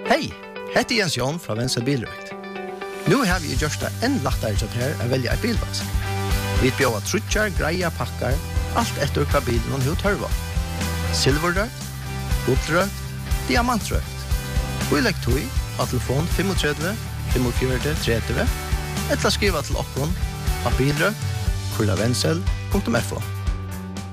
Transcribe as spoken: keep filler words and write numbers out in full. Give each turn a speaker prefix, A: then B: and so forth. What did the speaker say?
A: Hej, heter Jens Jon fra Venstre Bilrøkt. Nu har vi gjort det enn lettere til her å velge et bilvask. Vi bjør trutjar, greia pakkar, alt etter hva bilen hun tørver. Silverrøkt, gullrøkt, diamantrøkt. Vi legger tog av telefon fem tre fem fire tre tre, eller skriva til okkon av bilrøkt, kurlavensel punktum f o.